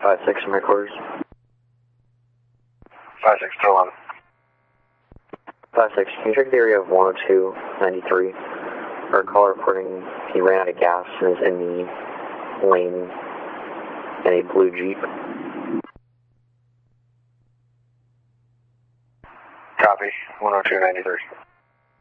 5-6 in recorders. 5-6 to 11. 5-6, can you check the area of 102-93? Our caller reporting he ran out of gas and is in the lane in a blue Jeep. Copy, 102-93.